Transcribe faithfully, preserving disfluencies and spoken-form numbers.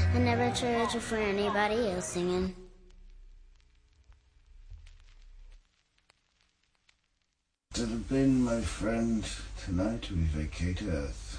I never church for anybody else singing. It had been, my friend, tonight we vacate Earth.